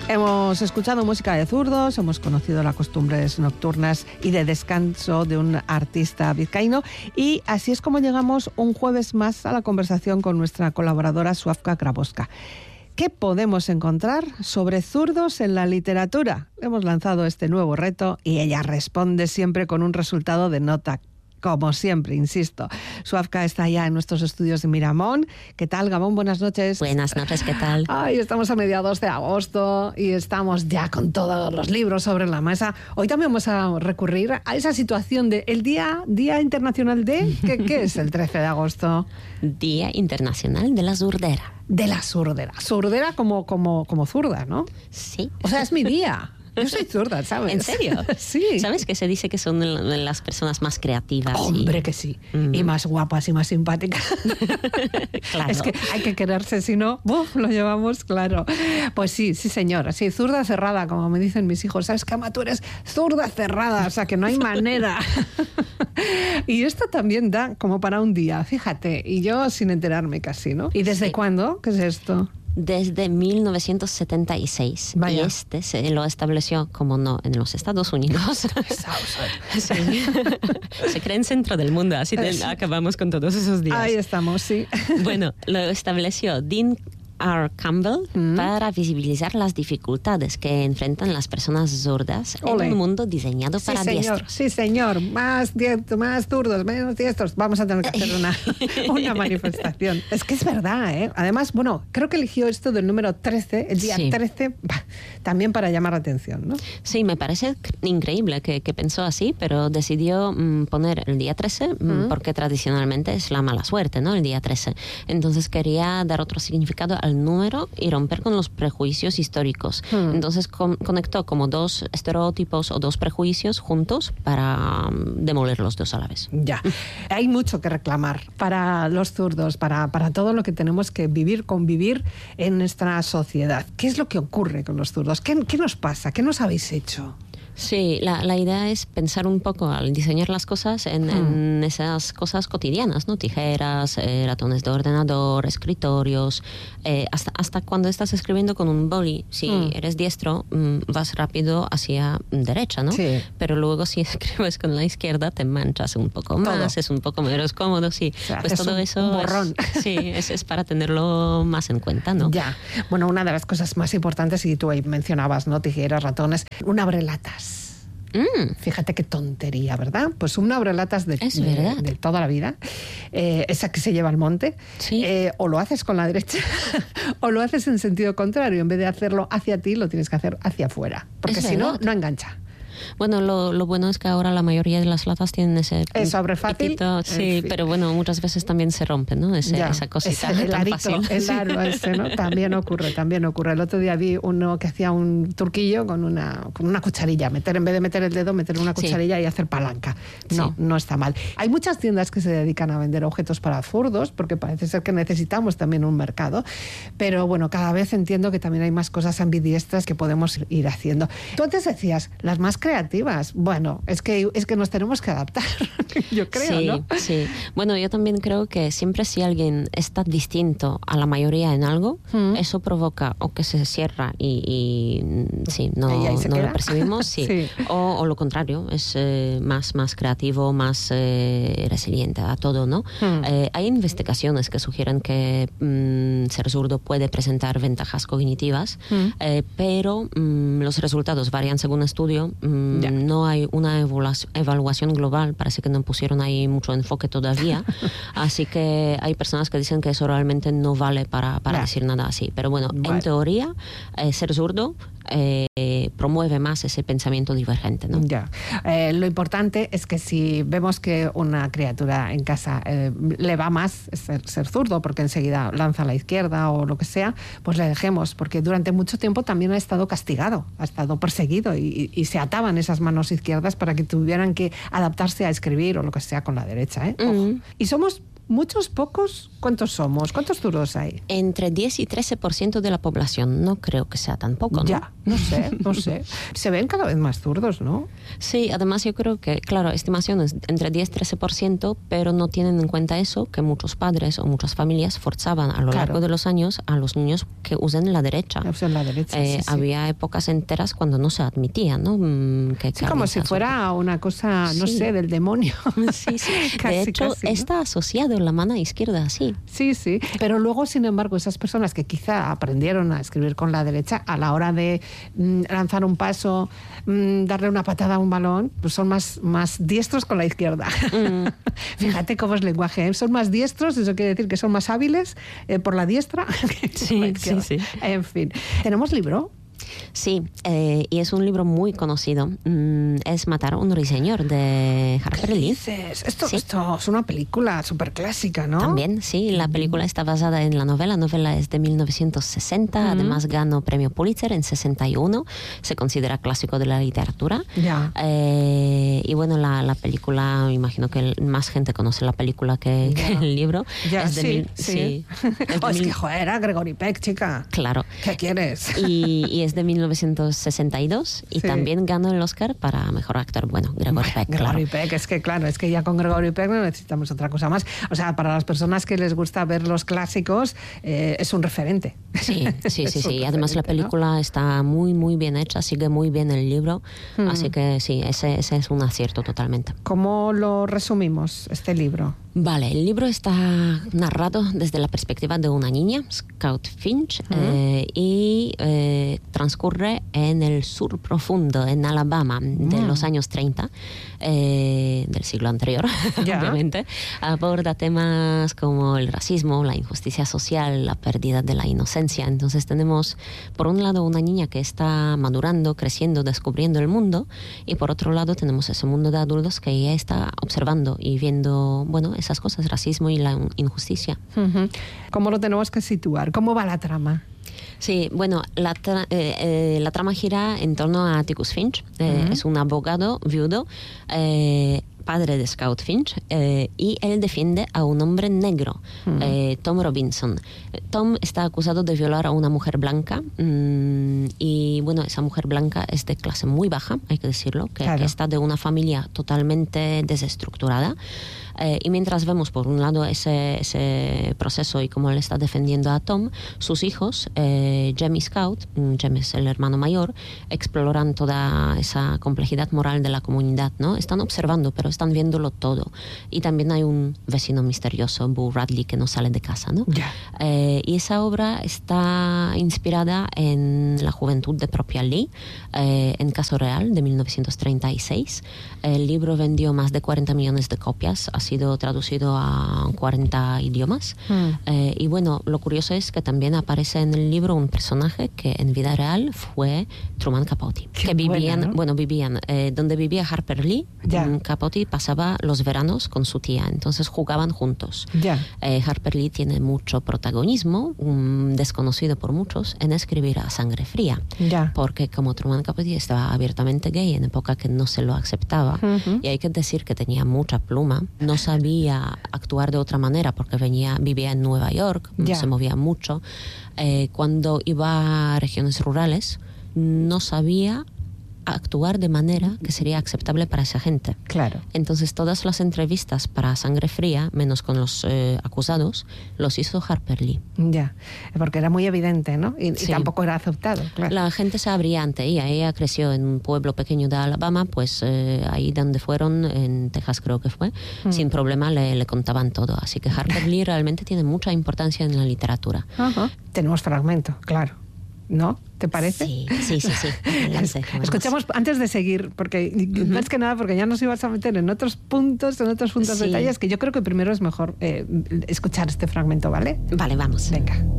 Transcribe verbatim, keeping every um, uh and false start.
Hemos escuchado música de zurdos, hemos conocido las costumbres nocturnas y de descanso de un artista vizcaíno, y así es como llegamos un jueves más a la conversación con nuestra colaboradora Sławka Grabowska. ¿Qué podemos encontrar sobre zurdos en la literatura? Hemos lanzado este nuevo reto y ella responde siempre con un resultado de nota. Como siempre, insisto. Sławka está ya en nuestros estudios de Miramón. ¿Qué tal, Gabón? Buenas noches. Buenas noches, ¿qué tal? Ay, estamos a mediados de agosto y estamos ya con todos los libros sobre la mesa. Hoy también vamos a recurrir a esa situación de el Día, Día Internacional de... ¿Qué, qué es el trece de agosto? Día Internacional de la Surdera. De la surdera. Surdera como, como, como zurda, ¿no? Sí. O sea, es mi día. Yo soy zurda, ¿sabes? ¿En serio? Sí. ¿Sabes que se dice que son las personas más creativas? Hombre, y... que sí. Mm. Y más guapas y más simpáticas. Claro. Es que hay que quererse, si no, ¡buf!, lo llevamos claro. Pues sí, sí, señora. Sí, zurda cerrada, como me dicen mis hijos. ¿Sabes qué, ama? Tú eres zurda cerrada, o sea, que no hay manera. Y esto también da como para un día, fíjate. Y yo sin enterarme casi, ¿no? ¿Y desde sí. cuándo? ¿Qué es esto? Desde mil novecientos setenta y seis. Vaya. Y este se lo estableció, como no, en los Estados Unidos. Sí. Se cree en centro del mundo, así de, acabamos con todos esos días. Ahí estamos, sí. Bueno, lo estableció Dean R. Campbell mm. para visibilizar las dificultades que enfrentan las personas zurdas Ole. en un mundo diseñado sí, para señor, diestros. Sí, señor. Más diestros, más zurdos, menos diestros. Vamos a tener que hacer una, una manifestación. Es que es verdad, ¿eh? Además, bueno, creo que eligió esto del número trece, el día sí. trece, también para llamar la atención, ¿no? Sí, me parece increíble que, que pensó así, pero decidió mm, poner el día trece mm. porque tradicionalmente es la mala suerte, ¿no? El día trece. Entonces quería dar otro significado al número y romper con los prejuicios históricos. Hmm. Entonces con, conectó como dos estereotipos o dos prejuicios juntos para um, demoler los dos a la vez. Ya, hay mucho que reclamar para los zurdos, para, para todo lo que tenemos que vivir, convivir en nuestra sociedad. ¿Qué es lo que ocurre con los zurdos? ¿Qué, qué nos pasa? ¿Qué nos habéis hecho? Sí, la, la idea es pensar un poco al diseñar las cosas en, hmm. en esas cosas cotidianas, ¿no? Tijeras, eh, ratones de ordenador, escritorios, eh, hasta, hasta cuando estás escribiendo con un boli, si hmm. eres diestro, mmm, vas rápido hacia derecha, ¿no? Sí. Pero luego si escribes con la izquierda te manchas un poco más, todo. Es un poco menos cómodo, sí. O sea, pues todo un, eso un borrón. Es, sí, es, es para tenerlo más en cuenta, ¿no? Ya. Bueno, una de las cosas más importantes, y tú ahí mencionabas, ¿no? Tijeras, ratones, un abrelatas. Mm. Fíjate qué tontería, ¿verdad? Pues un abrelatas de, de, de toda la vida, eh, esa que se lleva al monte, sí. eh, o lo haces con la derecha o lo haces en sentido contrario. En vez de hacerlo hacia ti, lo tienes que hacer hacia afuera, porque si no, no engancha. Bueno, lo, lo bueno es que ahora la mayoría de las latas tienen ese... Eso abre fácil. Piquito, sí, pero bueno, muchas veces también se rompe, ¿no? Ese, ya, esa cosita ese, el tan arito, fácil. El aro ese, ¿no? También ocurre, también ocurre. El otro día vi uno que hacía un turquillo con una, con una cucharilla. Meter, en vez de meter el dedo, meter una cucharilla sí. y hacer palanca. No, sí. no está mal. Hay muchas tiendas que se dedican a vender objetos para zurdos, porque parece ser que necesitamos también un mercado. Pero bueno, cada vez entiendo que también hay más cosas ambidiestras que podemos ir haciendo. Tú antes decías, las más creativas. Bueno, es que, es que nos tenemos que adaptar, yo creo, sí, ¿no? Sí, bueno, yo también creo que siempre si alguien está distinto a la mayoría en algo, mm. eso provoca o que se cierra y, y sí, no, no lo percibimos, sí. sí. O, o lo contrario, es eh, más, más creativo, más eh, resiliente a todo, ¿no? Mm. Eh, hay investigaciones que sugieren que mm, ser zurdo puede presentar ventajas cognitivas, mm. eh, pero mm, los resultados varían según estudio, mm, yeah. no hay una evaluación global, parece que no pusieron ahí mucho enfoque todavía, así que hay personas que dicen que eso realmente no vale para, para decir nada así, pero bueno, vale. En teoría, eh, ser zurdo eh, promueve más ese pensamiento divergente, ¿no? Ya. Eh, lo importante es que si vemos que una criatura en casa eh, le va más ser, ser zurdo, porque enseguida lanza a la izquierda o lo que sea, pues le dejemos, porque durante mucho tiempo también ha estado castigado, ha estado perseguido y, y se ataban esas manos izquierdas para que tuvieran que adaptarse a escribir o lo que sea con la derecha, ¿eh? Mm. Y somos ¿Muchos, pocos? ¿Cuántos somos? ¿Cuántos zurdos hay? Entre diez y trece por ciento de la población. No creo que sea tan poco, ¿no? Ya, no sé, no sé. Se ven cada vez más zurdos, ¿no? Sí, además yo creo que, claro, estimaciones entre diez y trece por ciento, pero no tienen en cuenta eso, que muchos padres o muchas familias forzaban a lo claro. largo de los años a los niños que usen la derecha. Que usen la derecha, eh, sí, sí. Había épocas enteras cuando no se admitía, ¿no? Que sí, como si fuera una cosa, no sí. sé, del demonio. Sí, sí. casi, de hecho, casi, ¿no? Está asociado la mano izquierda, sí. Sí, sí. Pero luego, sin embargo, esas personas que quizá aprendieron a escribir con la derecha, a la hora de mm, lanzar un paso, mm, darle una patada a un balón, pues son más, más diestros con la izquierda. Mm. Fíjate cómo es lenguaje, ¿eh? Son más diestros, eso quiere decir que son más hábiles eh, por la diestra. Sí, sí, sí. En fin. ¿Tenemos libro? Sí, eh, y es un libro muy conocido. Mm, es Matar a un ruiseñor, de Harper Lee. Esto, ¿Sí? esto es una película súper clásica, ¿no? También, sí. La película está basada en la novela. La novela es de mil novecientos sesenta. Uh-huh. Además ganó premio Pulitzer en sesenta y uno. Se considera clásico de la literatura. Ya. Eh, y bueno, la, la película, me imagino que el, más gente conoce la película que, que el libro. Ya, es de sí, mil, sí. sí. Es, oh, es mil... que, joder, era Gregory Peck, chica. Claro. ¿Qué quieres? Y, y es de mil novecientos sesenta y dos y sí. también ganó el Oscar para mejor actor. Bueno, Gregory Peck, Gregory claro. Peck, es que claro, es que ya con Gregory Peck no necesitamos otra cosa más. O sea, para las personas que les gusta ver los clásicos, eh, es un referente. Sí, sí, sí, sí. Además la película ¿no? está muy, muy bien hecha, sigue muy bien el libro, hmm. así que sí, ese, ese es un acierto totalmente. ¿Cómo lo resumimos, este libro? Vale, el libro está narrado desde la perspectiva de una niña, Scout Finch, uh-huh. eh, y eh, transcurre en el sur profundo, en Alabama, uh-huh. de los años treinta, eh, del siglo anterior, yeah. obviamente. Aborda temas como el racismo, la injusticia social, la pérdida de la inocencia. Entonces tenemos, por un lado, una niña que está madurando, creciendo, descubriendo el mundo, y por otro lado tenemos ese mundo de adultos que ella está observando y viendo, bueno, esas cosas, racismo y la injusticia. Uh-huh. ¿Cómo lo tenemos que situar? ¿Cómo va la trama? Sí, bueno, la, tra- eh, eh, la trama gira en torno a Atticus Finch. Eh, uh-huh. Es un abogado viudo, eh, padre de Scout Finch, eh, y él defiende a un hombre negro, uh-huh. eh, Tom Robinson. Tom está acusado de violar a una mujer blanca, mmm, y bueno, esa mujer blanca es de clase muy baja, hay que decirlo, que, claro. que está de una familia totalmente desestructurada. Eh, y mientras vemos por un lado ese, ese proceso y cómo él está defendiendo a Tom, sus hijos, eh, Jem y Scout, Jem es el hermano mayor, exploran toda esa complejidad moral de la comunidad, ¿no? Están observando, pero están viéndolo todo. Y también hay un vecino misterioso, Boo Radley, que no sale de casa, ¿no? Yeah. Eh, y esa obra está inspirada en la juventud de propia Lee, eh, en caso real, de mil novecientos treinta y seis. El libro vendió más de cuarenta millones de copias, ha sido traducido a cuarenta idiomas. Mm. Eh, y bueno, lo curioso es que también aparece en el libro un personaje que en vida real fue Truman Capote. Qué que vivían, buena, ¿no? bueno, vivían eh, donde vivía Harper Lee. Yeah. Capote pasaba los veranos con su tía, entonces jugaban juntos. Yeah. Eh, Harper Lee tiene mucho protagonismo, um, desconocido por muchos, en escribir a sangre fría. Yeah. Porque como Truman Capote estaba abiertamente gay en época que no se lo aceptaba, uh-huh. y hay que decir que tenía mucha pluma, no sabía actuar de otra manera porque venía, vivía en Nueva York, yeah. se movía mucho. Eh, cuando iba a regiones rurales, no sabía actuar de manera que sería aceptable para esa gente. Claro. Entonces todas las entrevistas para Sangre Fría, menos con los eh, acusados, los hizo Harper Lee. Ya, porque era muy evidente, ¿no? Y, sí. y tampoco era aceptado. Claro. La gente se abría ante ella. Ella creció en un pueblo pequeño de Alabama, pues eh, ahí donde fueron, en Texas creo que fue, mm. sin problema le, le contaban todo. Así que Harper Lee realmente tiene mucha importancia en la literatura. Uh-huh. Tenemos fragmento, claro. ¿No? ¿Te parece? Sí, sí, sí. sí. Adelante, escuchamos antes de seguir, porque uh-huh. más que nada, porque ya nos ibas a meter en otros puntos, en otros puntos sí. detalles, que yo creo que primero es mejor eh, escuchar este fragmento, ¿vale? Vale, vamos. Venga.